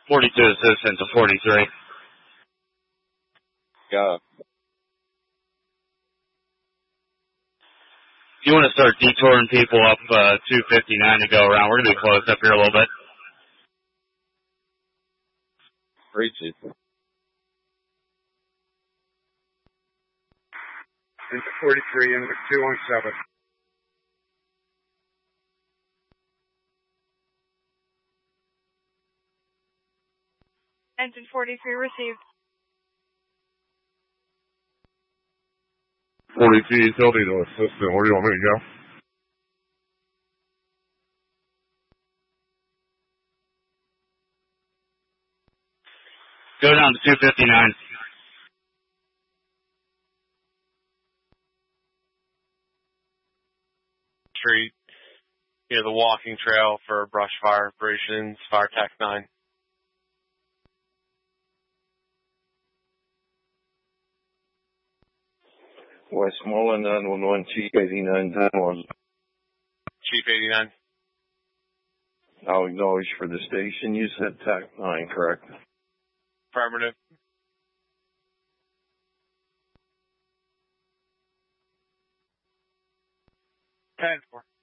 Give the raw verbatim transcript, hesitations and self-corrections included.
forty-two assistant to forty-three. Got it. If you want to start detouring people up uh, two fifty-nine to go around, we're going to be close up here a little bit. Reach it. Into forty-three, into two one seven. Engine forty-three received. forty-two utility to assistant. Where do you want me to go? Go down to two fifty-nine. Street, near the walking trail for brush fire operations, Fire Tech nine. Westmoreland nine one one, Chief eighty-nine nine one. Chief eighty-nine. I'll acknowledge for the station. You said T A C nine, correct? Affirmative. ten four.